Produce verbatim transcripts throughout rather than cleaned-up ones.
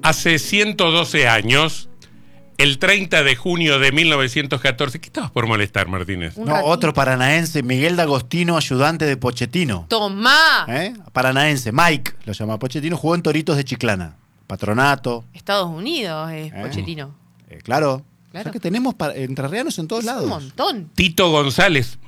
Hace ciento doce años, el treinta de junio de mil novecientos catorce... ¿Qué estabas por molestar, Martínez? No, otro paranaense, Miguel D'Agostino, ayudante de Pochettino. ¡Tomá! ¿Eh? Paranaense, Mike, lo llama Pochettino, jugó en Toritos de Chiclana. Patronato. Estados Unidos es ¿Eh? Pochettino. Eh, claro. Claro. O sea que tenemos entrerrianos en todos Es lados. un montón. Tito González.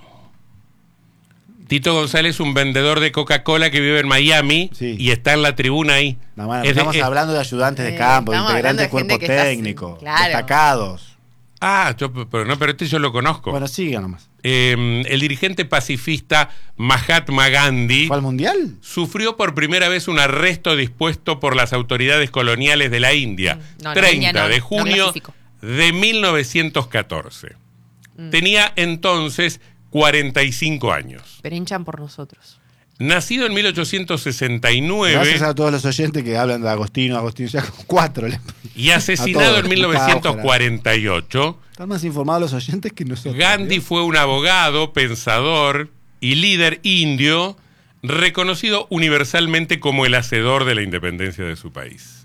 Tito González, un vendedor de Coca-Cola que vive en Miami Sí. y está en la tribuna ahí. No, bueno, Es de- estamos es- hablando de ayudantes de Eh, campo, de estamos integrantes hablando del de cuerpo gente que está- técnico, claro. destacados. Ah, yo, pero no, pero este yo lo conozco. Bueno, siga nomás. Eh, el dirigente pacifista Mahatma Gandhi ¿Fue al Mundial? sufrió por primera vez un arresto dispuesto por las autoridades coloniales de la India, Mm, no, la treinta India no, de no junio clasifico. de mil novecientos catorce. Mm. Tenía entonces cuarenta y cinco años. Pero hinchan por nosotros. Nacido en mil ochocientos sesenta y nueve Gracias a todos los oyentes que hablan de Agostino, Agostino, ya con cuatro. le- y a asesinado todos, en mil novecientos cuarenta y ocho, Están más informados los oyentes que nosotros. Gandhi ¿vio? fue un abogado, pensador y líder indio reconocido universalmente como el hacedor de la independencia de su país.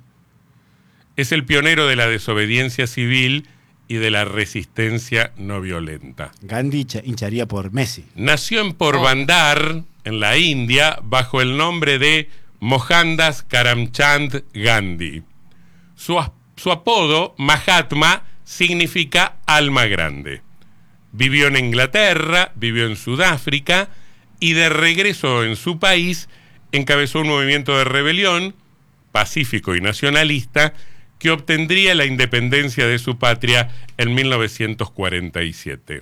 Es el pionero de la desobediencia civil y de la resistencia no violenta. Gandhi hincha- hincharía por Messi. Nació en Porbandar, en la India, bajo el nombre de Mohandas Karamchand Gandhi. Su, as- su apodo, Mahatma, significa alma grande. Vivió en Inglaterra, vivió en Sudáfrica y de regreso en su país encabezó un movimiento de rebelión pacífico y nacionalista que obtendría la independencia de su patria en mil novecientos cuarenta y siete.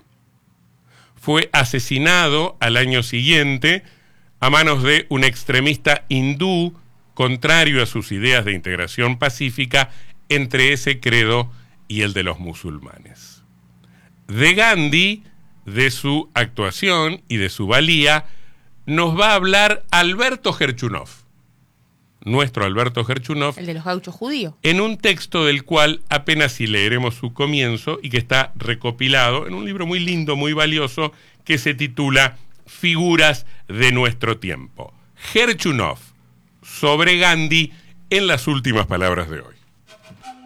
Fue asesinado al año siguiente a manos de un extremista hindú contrario a sus ideas de integración pacífica entre ese credo y el de los musulmanes. De Gandhi, de su actuación y de su valía, nos va a hablar Alberto Gerchunov, nuestro Alberto Gerchunov, El de los gauchos judíos. en un texto del cual apenas si leeremos su comienzo y que está recopilado en un libro muy lindo, muy valioso, que se titula Figuras de nuestro tiempo. Gerchunov, sobre Gandhi, en las últimas palabras de hoy.